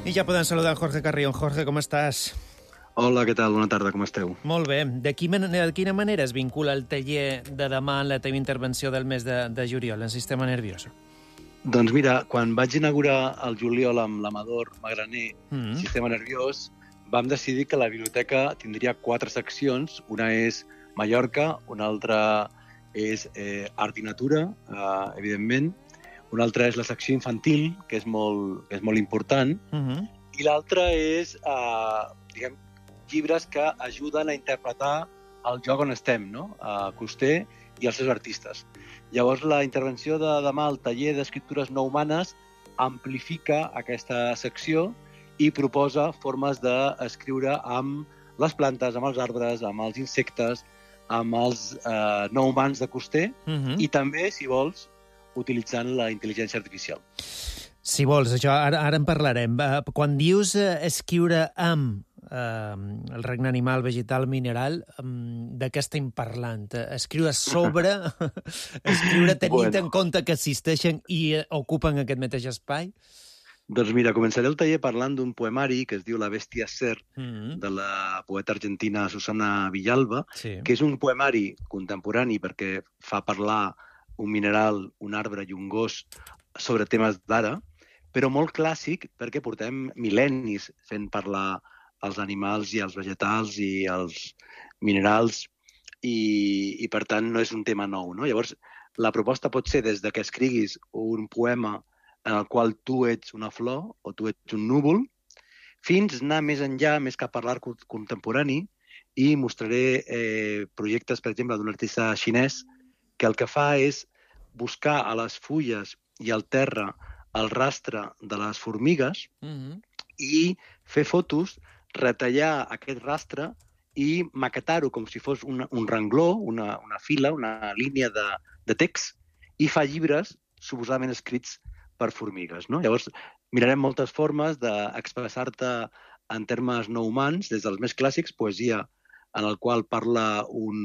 I ja podem saludar en Jorge Carrión. Jorge, com estàs? Hola, què tal? Bona tarda, com esteu? Molt bé. De quina manera es vincula el taller de demà en la teva intervenció del mes de juliol en sistema nervioso? Doncs mira, quan vaig inaugurar el juliol amb l'Amador Magraner, Sistema Nerviós, vam decidir que la biblioteca tindria 4 seccions. Una és Mallorca, una altra és Art i Natura, evidentment. Una altra és la secció infantil, que és molt important. I l'altra és, llibres que ajuden a interpretar el lloc on estem, no? Coster i els seus artistes. Llavors, la intervenció de demà al taller d'escriptures no humanes amplifica aquesta secció i proposa formes d'escriure amb les plantes, amb els arbres, amb els insectes, amb els no humans de Coster i també, si vols, utilitzant la intel·ligència artificial. Si vols, això ara en parlarem. Quan dius escriure amb el regne animal, vegetal, mineral, de què estem parlant? Escriure sobre? Escriure tenint en compte que existeixen i ocupen aquest mateix espai? Doncs mira, començaré el taller parlant d'un poemari que es diu La bèstia ser, de la poeta argentina Susana Villalba, que és un poemari contemporani perquè fa parlar un mineral, un arbre i un gos sobre temes d'ara, però molt clàssic perquè portem mil·lennis fent parlar els animals i els vegetals i els minerals i per tant, no és un tema nou, no? Llavors, la proposta pot ser des de que escriguis un poema en el qual tu ets una flor o tu ets un núvol, fins anar més enllà, més cap a l'art contemporani, i mostraré projectes, per exemple, d'un artista xinès que el que fa és buscar a les fulles i al terra el rastre de les formigues i fer fotos, retallar aquest rastre i maquetar-ho com si fos un rengló, una fila, una línia de text, i fa llibres suposadament escrits per formigues, no? Llavors, mirarem moltes formes d'expressar-te en termes no humans, des dels més clàssics, poesia en el qual parla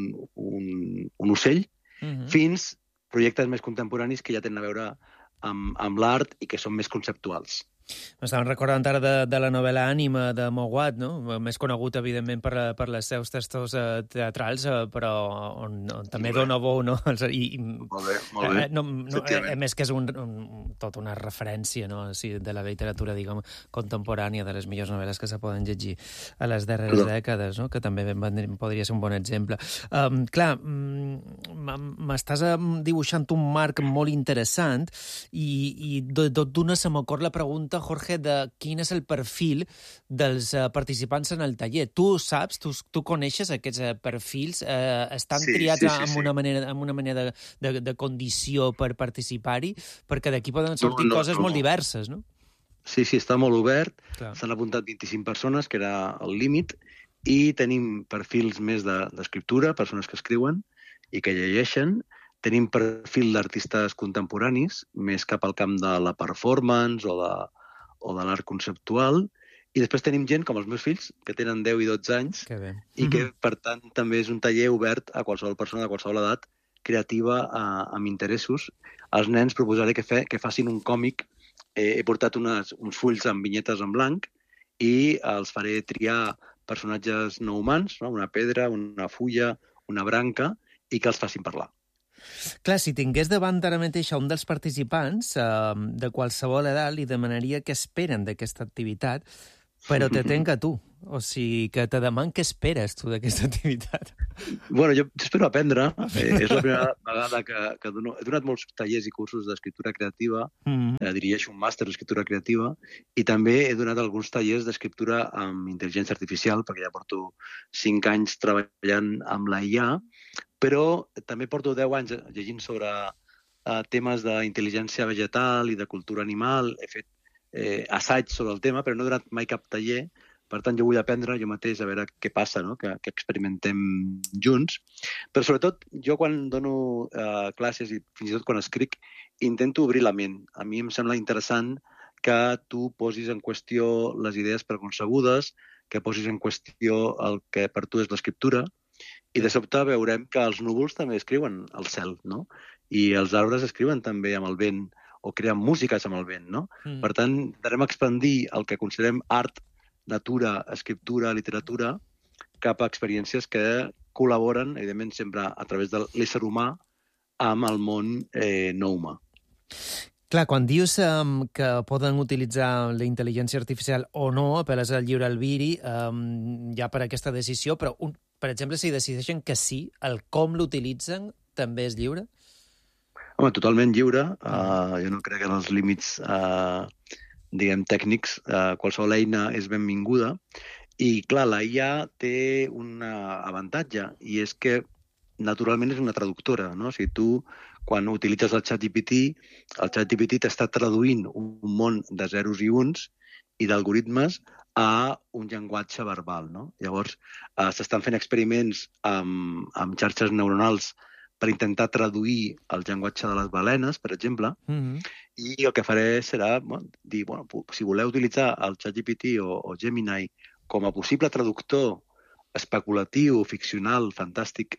un ocell, fins projectes més contemporanis que ja tenen a veure amb l'art i que són més conceptuals. M'estàvem recordant ara de la novel·la Ànima de Moguat, no? Més conegut, evidentment, per les seus textos teatrals, però on també dona bo, no? Molt bé. A més que és tota una referència, no? De la literatura, diguem, contemporània, de les millors novel·les que se poden llegir a les darreres dècades, no? Que també podria ser un bon exemple. Clar, m'estàs dibuixant un marc molt interessant i d'una se m'ocorre la pregunta, Jorge, de quin és el perfil dels participants en el taller. Tu saps, tu coneixes aquests perfils? Estan triats amb una manera de condició per participar-hi? Perquè d'aquí poden sortir coses molt diverses, no? Sí, està molt obert. S'han apuntat 25 persones, que era el límit, i tenim perfils més d'escriptura, persones que escriuen i que llegeixen. Tenim perfil d'artistes contemporanis, més cap al camp de la performance o de l'art conceptual, i després tenim gent com els meus fills, que tenen 10 i 12 anys, i que, per tant, també és un taller obert a qualsevol persona de qualsevol edat creativa amb interessos. Als nens proposaré que facin un còmic. He portat uns fulls amb vinyetes en blanc i els faré triar personatges no humans, una pedra, una fulla, una branca, i que els facin parlar. Clar, si tingués davant ara mateix un dels participants de qualsevol edat, li demanaria què esperen d'aquesta activitat, però te tenc a tu. O sigui, que te deman què esperes tu d'aquesta activitat. Bueno, jo espero aprendre. És la primera vegada que dono... He donat molts tallers i cursos d'escriptura creativa, dirigeixo un màster d'escriptura creativa, i també he donat alguns tallers d'escriptura amb intel·ligència artificial, perquè ja porto 5 anys treballant amb la IA, però també porto 10 anys llegint sobre temes d'intel·ligència vegetal i de cultura animal. He fet assaig sobre el tema, però no he donat mai cap taller. Per tant, jo vull aprendre jo mateix a veure què passa, no? Que experimentem junts. Però sobretot, jo quan dono classes i fins i tot quan escric, intento obrir la ment. A mi em sembla interessant que tu posis en qüestió les idees preconcebudes, que posis en qüestió el que per tu és l'escriptura, i de sobte veurem que els núvols també escriuen al cel, no? I els arbres escriuen també amb el vent o creen músiques amb el vent, no? Per tant, anem a expandir el que considerem art, natura, escriptura, literatura, cap a experiències que col·laboren, evidentment, sempre a través de l'ésser humà amb el món no humà. Clar, quan dius que poden utilitzar la intel·ligència artificial o no, apel·les al lliure albiri, ja per aquesta decisió, però, per exemple, si decideixen que sí, el com l'utilitzen també és lliure? Home, totalment lliure. Jo no crec en els límits, diguem, tècnics. Qualsevol eina és benvinguda. I, clar, la IA té un avantatge, i és que naturalment és una traductora, no? O sigui, tu, quan utilitzes el ChatGPT t'està traduint un món de zeros i uns i d'algoritmes a un llenguatge verbal, no? Llavors, s'estan fent experiments amb xarxes neuronals per intentar traduir el llenguatge de les balenes, per exemple, i el que faré serà dir, si voleu utilitzar el ChatGPT o Gemini com a possible traductor especulatiu, ficcional, fantàstic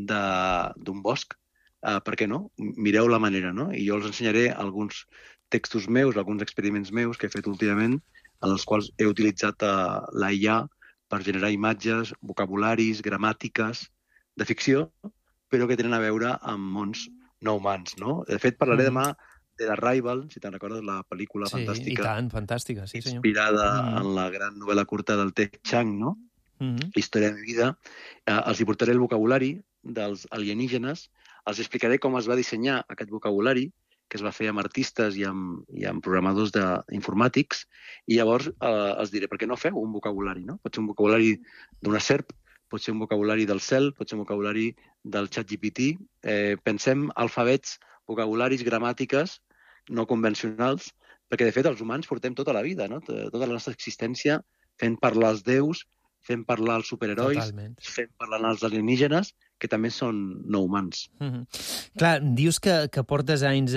d'un bosc, per què no? Mireu la manera, no? I jo us ensenyaré alguns textos meus, alguns experiments meus que he fet últimament, en els quals he utilitzat la IA per generar imatges, vocabularis, gramàtiques de ficció, però que tenen a veure amb mons no humans, no? De fet, parlaré demà de l'Arrival, si te'n recordes, la pel·lícula fantàstica. Sí, i tant, fantàstica, sí senyor. Inspirada en la gran novel·la curta del Ted Chiang, no? Història de mi vida. Els hi portaré el vocabulari dels alienígenes, els explicaré com es va dissenyar aquest vocabulari, que es va fer amb artistes i amb programadors informàtics, i llavors els diré, per què no feu un vocabulari, no? Pot ser un vocabulari d'una serp, pot ser un vocabulari del cel, pot ser un vocabulari del ChatGPT. Pensem alfabets, vocabularis, gramàtiques no convencionals, perquè, de fet, els humans portem tota la vida, no? Tota la nostra existència fent parlar els déus, fent parlar els superherois, fent parlar els alienígenes, que també són no humans. Clar, dius que portes anys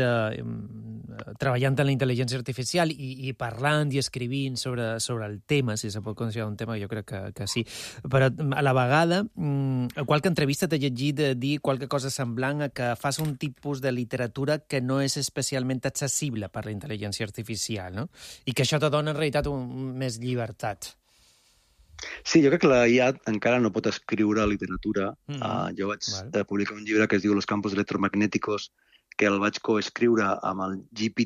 treballant en la intel·ligència artificial i parlant i escrivint sobre el tema, si se pot considerar un tema, jo crec que sí. Però a la vegada, a qualque entrevista t'he llegit dir qualque cosa semblant a que fas un tipus de literatura que no és especialment accessible per la intel·ligència artificial, no? I que això te dona en realitat més llibertat. Sí, jo crec que la IA encara no pot escriure literatura. Jo vaig publicar un llibre que es diu Los campos electromagnéticos, que el vaig coescriure amb el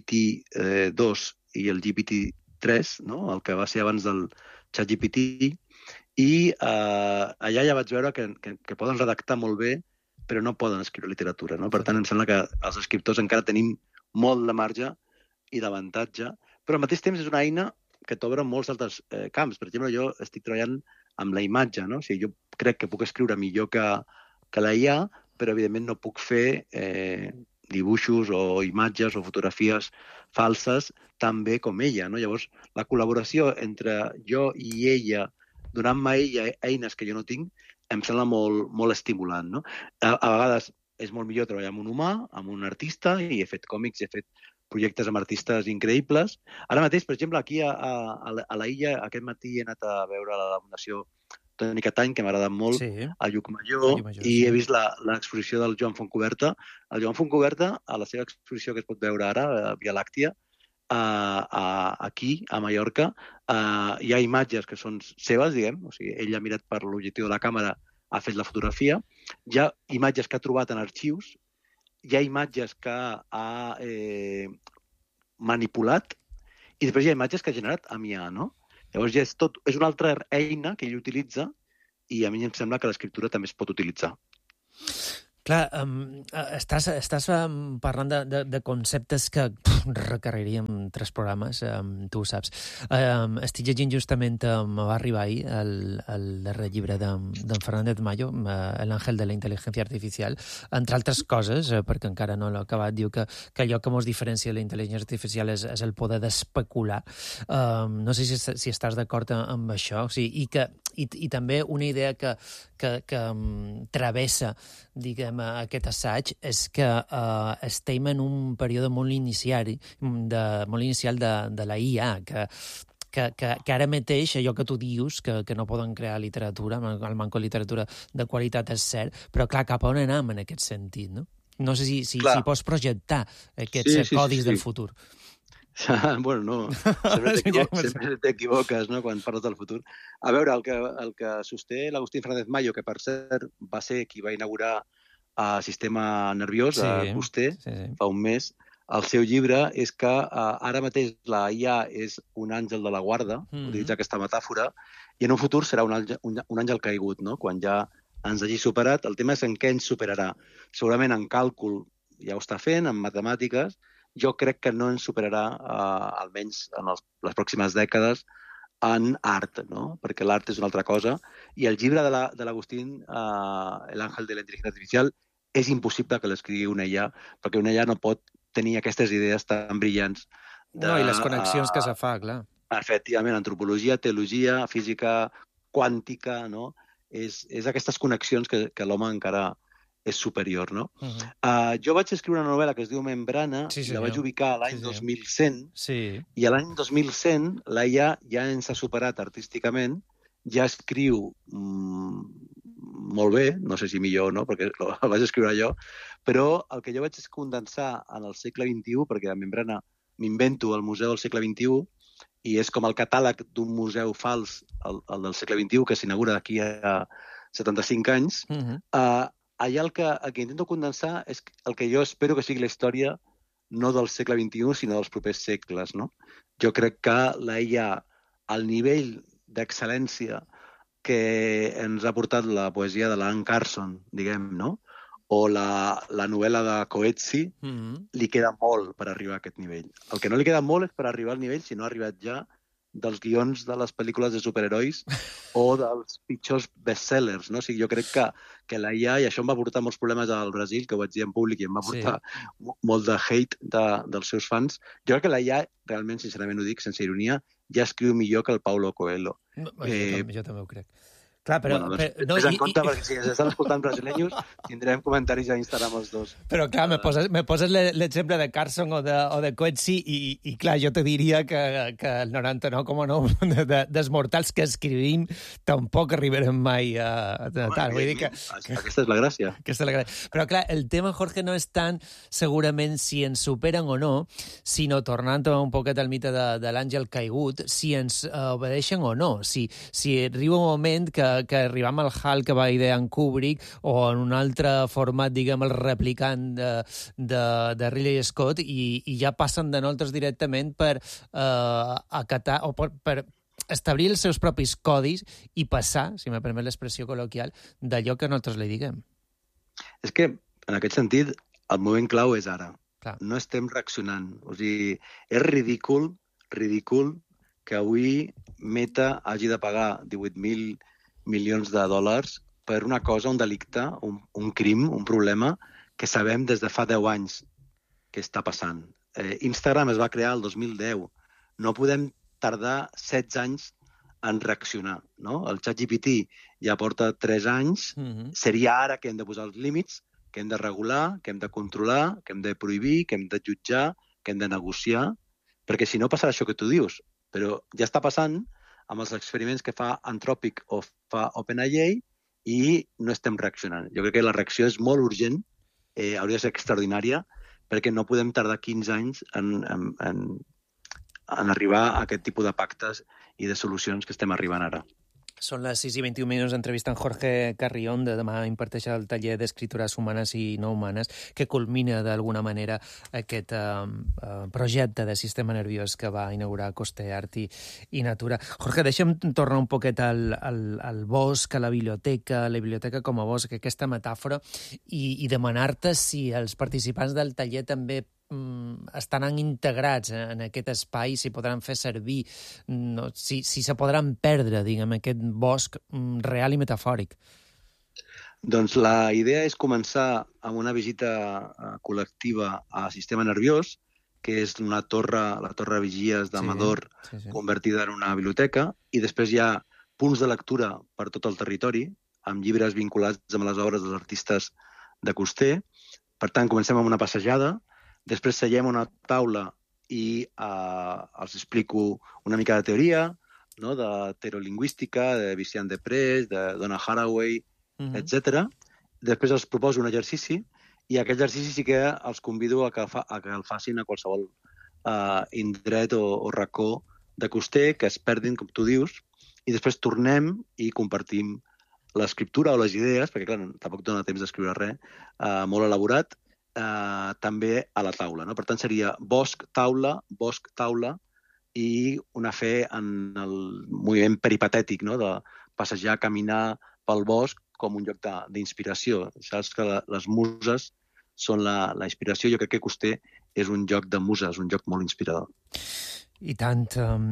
GPT-2 i el GPT-3, no? El que va ser abans del ChatGPT, i allà ja vaig veure que poden redactar molt bé, però no poden escriure literatura, no? Per tant, em sembla que els escriptors encara tenim molt de marge i d'avantatge, però al mateix temps és una eina que t'obre molts altres camps. Per exemple, jo estic treballant amb la imatge, no? O sigui, jo crec que puc escriure millor que la IA, però evidentment no puc fer dibuixos o imatges o fotografies falses tan bé com ella, no? Llavors, la col·laboració entre jo i ella, donant-me a ella eines que jo no tinc, em sembla molt estimulant, no? A vegades és molt millor treballar amb un humà, amb un artista, i he fet còmics, he fet projectes amb artistes increïbles. Ara mateix, per exemple, aquí a la illa, aquest matí he anat a veure la Fundació Toni Catany, que m'ha agradat molt, a Llucmajor, i he vist l'exposició del Joan Fontcuberta. El Joan Fontcuberta, a la seva exposició que es pot veure ara, a Via Làctia, aquí, a Mallorca, hi ha imatges que són seves, diguem, o sigui, ell ha mirat per l'objectiu de la càmera, ha fet la fotografia, hi ha imatges que ha trobat en arxius, hi ha imatges que ha manipulat i després hi ha imatges que ha generat amb IA, no? Llavors ja és una altra eina que ell utilitza i a mi em sembla que l'escriptura també es pot utilitzar. Clar, estàs parlant de conceptes que requeriríem 3 programes, tu ho saps. Estic llegint justament, me va arribar ahir el darrer llibre d'en Fernández Mayo, El ángel de la inteligencia artificial, entre altres coses, perquè encara no l'he acabat, diu que allò que ens diferencia de la intel·ligència artificial és el poder d'especular. No sé si estàs d'acord amb això, o sigui, i també una idea que travessa, diguem, aquest assaig, és que estem en un període molt inicial de la IA, que ara mateix, allò que tu dius, que no poden crear literatura, el manco de literatura de qualitat és cert, però clar, cap on anem en aquest sentit, no? No sé si pots projectar aquests codis del futur. Bueno, no, sempre t'equivoques, no?, quan parles del futur. A veure, el que sosté l'Agustín Fernández Mayo, que per cert va ser qui va inaugurar el sistema nerviós a Coster fa un mes, el seu llibre és que ara mateix la IA és un àngel de la guarda, utilitza aquesta metàfora, i en un futur serà un àngel caigut, no?, quan ja ens hagi superat. El tema és en què ens superarà. Segurament en càlcul ja ho està fent, en matemàtiques. Jo crec que no ens superarà, almenys en les pròximes dècades, en art, no? Perquè l'art és una altra cosa. I el llibre de l'Agustín, El ángel de la inteligencia artificial, és impossible que l'escrigui una IA, perquè una IA no pot tenir aquestes idees tan brillants. No, i les connexions que se fa, clar. Efectivament, antropologia, teologia, física quàntica, no? És aquestes connexions que l'home encara és superior, no? Jo vaig escriure una novel·la que es diu Membrana, la vaig ubicar a l'any 2100, i a l'any 2100 la IA ja ens ha superat artísticament, ja escriu molt bé, no sé si millor o no, perquè la vaig escriure jo, però el que jo vaig condensar en el segle XXI, perquè a Membrana m'invento el museu del segle XXI, i és com el catàleg d'un museu fals, el del segle XXI, que s'inaugura d'aquí a 75 anys, allà el que intento condensar és el que jo espero que sigui la història no del segle XXI, sinó dels propers segles, no? Jo crec que la IA, al nivell d'excel·lència que ens ha portat la poesia de l'Anne Carson, diguem, no?, o la novel·la de Coetzee, li queda molt per arribar a aquest nivell. El que no li queda molt és per arribar al nivell, si no ha arribat ja, dels guions de les pel·lícules de superherois o dels pitjors bestsellers, no? O sigui, jo crec que la IA, i això em va portar molts problemes al Brasil, que ho vaig dir en públic, i em va portar molt de hate dels seus fans. Jo crec que la IA, realment, sincerament ho dic, sense ironia, ja escriu millor que el Paulo Coelho. Jo també ho crec. Clar, però... Bueno, doncs, en compte, perquè si ens estan escoltant brasileños, tindrem comentaris a Instagram els dos. Però, clar, me poses l'exemple de Carson o de Coetzee i, clar, jo te diria que el 99,9 dels mortals que escrivim tampoc arribarem mai a tal. Vull dir que... Aquesta és la gràcia. Aquesta és la gràcia. Però, clar, el tema, Jorge, no és tant segurament si ens superen o no, sinó, tornant un poquet al mite de l'àngel caigut, si ens obedeixen o no. Si arriba un moment que arribam al HAL que va idear en Kubrick o en un altre format, diguem, el replicant de Ridley Scott i ja passen de nosaltres directament per acatar o per establir els seus propis codis i passar, si me permet l'expressió col·loquial, d'allò que nosaltres li diguem. És que, en aquest sentit, el moment clau és ara. Clar. No estem reaccionant. O sigui, és ridícul que avui Meta hagi de pagar 18.000 milions de dòlars per una cosa, un delicte, un crim, un problema que sabem des de fa 10 anys que està passant. Instagram es va crear el 2010. No podem tardar 16 anys en reaccionar, no? El ChatGPT ja porta 3 anys. Seria ara que hem de posar els límits, que hem de regular, que hem de controlar, que hem de prohibir, que hem de jutjar, que hem de negociar, perquè si no passarà això que tu dius. Però ja està passant amb els experiments que fa Anthropic o fa OpenAI i no estem reaccionant. Jo crec que la reacció és molt urgent, hauria de ser extraordinària, perquè no podem tardar 15 anys en arribar a aquest tipus de pactes i de solucions que estem arribant ara. Són les 6:21 minuts entrevistant Jorge Carrión, de demà imparteix el taller d'escritures humanes i no humanes, que culmina d'alguna manera aquest projecte de sistema nerviós que va inaugurar Coster Art i Natura. Jorge, deixa'm tornar un poquet al bosc, a la biblioteca com a bosc, aquesta metàfora, i demanar-te si els participants del taller també estaran integrats en aquest espai, si podran fer servir, si se podran perdre, diguem, aquest bosc real i metafòric. Doncs la idea és començar amb una visita col·lectiva a Sistema Nerviós, que és la torre Vigies d'Amador, convertida en una biblioteca, i després hi ha punts de lectura per tot el territori, amb llibres vinculats amb les obres dels artistes de Coster. Per tant, comencem amb una passejada. Després seiem a una taula i els explico una mica de teoria, no? De teorolingüística, de Vinciane Després, de Donna Haraway, etc. Després els proposo un exercici I aquest exercici sí que els convido a que el facin a qualsevol indret o racó de Coster, que es perdin, com tu dius, i després tornem i compartim l'escriptura o les idees, perquè clar, tampoc dona temps d'escriure res, molt elaborat, també a la taula. No? Per tant, seria bosc, taula, i una fe en el moviment peripatètic, no? De passejar, caminar pel bosc com un lloc d'inspiració. Saps que les muses són la inspiració. Jo crec que Coster és un joc de muses, un joc molt inspirador. I tant.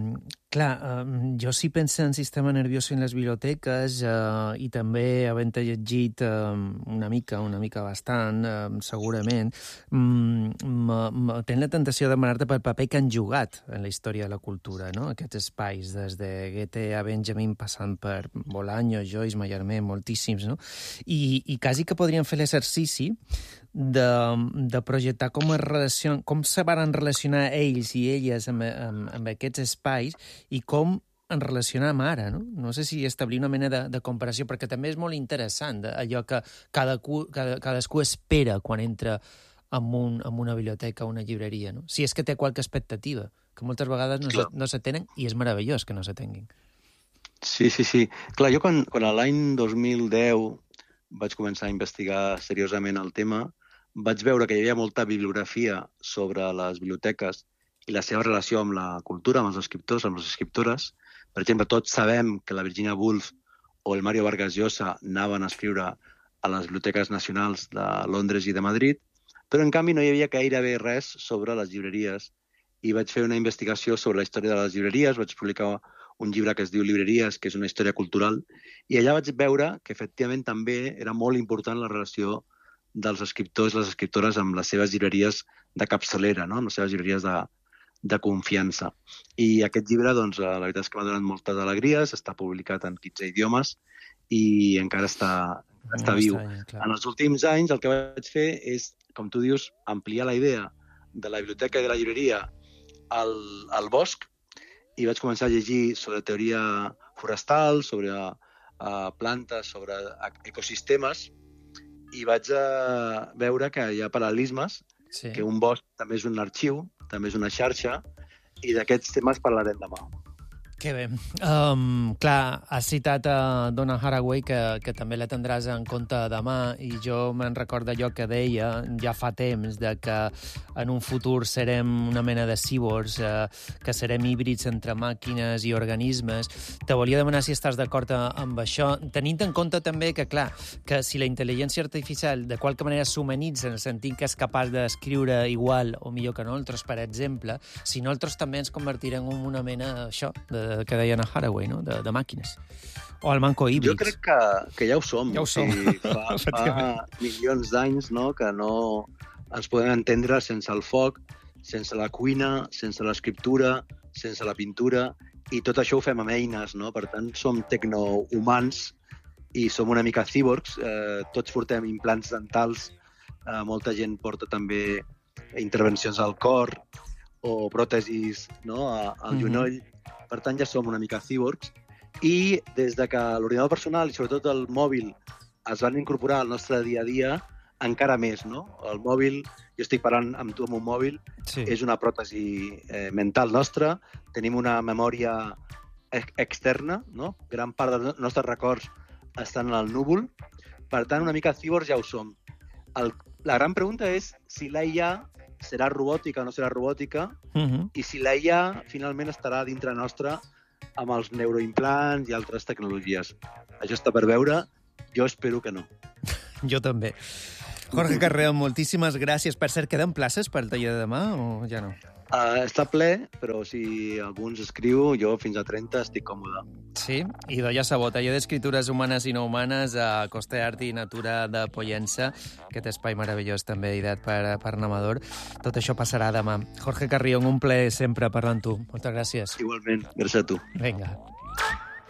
Jo sí penso en sistema nerviós en les biblioteques i també, havent-te llegit una mica bastant, segurament, tenc la tentació de demanar-te pel paper que han jugat en la història de la cultura, no? Aquests espais, des de Goethe a Benjamin, passant per Bolaño, Joyce, Mallarmé, moltíssims, no? I quasi que podríem fer l'exercici de projectar com se van relacionar ells i elles amb aquests espais i com en relacionar amb ara, no? No sé si establir una mena de comparació, perquè també és molt interessant allò que cadascú espera quan entra en una biblioteca o una llibreria, no? Si és que té qualque expectativa, que moltes vegades no se tenen, i és meravellós que no se tinguin. Sí. Clar, jo quan a l'any 2010 vaig començar a investigar seriosament el tema, vaig veure que hi havia molta bibliografia sobre les biblioteques i la seva relació amb la cultura, amb els escriptors, amb les escriptores. Per exemple, tots sabem que la Virginia Woolf o el Mario Vargas Llosa anaven a escriure a les biblioteques nacionals de Londres i de Madrid, però en canvi no hi havia gairebé res sobre les llibreries. I vaig fer una investigació sobre la història de les llibreries, vaig publicar un llibre que es diu Llibreries, que és una història cultural, i allà vaig veure que efectivament també era molt important la relació dels escriptors i les escriptores amb les seves llibreries de capçalera, no? Amb les seves llibreries de confiança. I aquest llibre, doncs, la veritat és que m'ha donat moltes alegries, està publicat en 15 idiomes i encara està viu. En els últims anys el que vaig fer és, com tu dius, ampliar la idea de la biblioteca i de la llibreria al bosc i vaig començar a llegir sobre teoria forestal, sobre plantes, sobre ecosistemes, i vaig veure que hi ha paral·lelismes, que un bosc també és un arxiu, també és una xarxa, i d'aquests temes parlarem demà. Que bé. Clar, has citat Donna Haraway, que també la tindràs en compte demà, i jo me'n recordo allò que deia ja fa temps, de que en un futur serem una mena de cyborgs, que serem híbrids entre màquines i organismes. Te volia demanar si estàs d'acord amb això, tenint en compte també que, clar, que si la intel·ligència artificial de qualque manera s'humanitza en el sentit que és capaç d'escriure igual o millor que nosaltres, per exemple, si nosaltres també ens convertirem en una mena, això, que deien a Haraway, no? De màquines. O el manco híbrids. Jo crec que ja ho som. Ja ho som. Fa milions d'anys, no?, que no ens podem entendre sense el foc, sense la cuina, sense l'escriptura, sense la pintura, i tot això ho fem amb eines, no? Per tant, som tecnohumans i som una mica cíborgs. Tots portem implants dentals, molta gent porta també intervencions al cor o pròtesis, no?, al genoll. Per tant, ja som una mica cíborgs. I des de que l'ordinador personal i sobretot el mòbil es van incorporar al nostre dia a dia, encara més, no? El mòbil, jo estic parlant amb tu amb un mòbil, és una pròtesi mental nostra, tenim una memòria externa, no? Gran part dels nostres records estan en el núvol, per tant, una mica cíborgs ja ho som. La gran pregunta és si la IA serà robòtica o no serà robòtica, i si la IA finalment estarà dintre nostra amb els neuroimplants i altres tecnologies. Això està per veure, jo espero que no. Jo també. Jorge Carreón, moltíssimes gràcies. Per cert, queden places pel taller de demà o ja no? Està ple, però si algú ens escriu, jo fins a 30 estic còmode. Sí? I ja sabeu, taller d'escritures humanes i no humanes a Costa Art i Natura de Pollença, aquest espai meravellós també ideat per Namador. Tot això passarà demà. Jorge Carrión, un plaer sempre parlar amb tu. Moltes gràcies. Igualment, gràcies a tu. Vinga.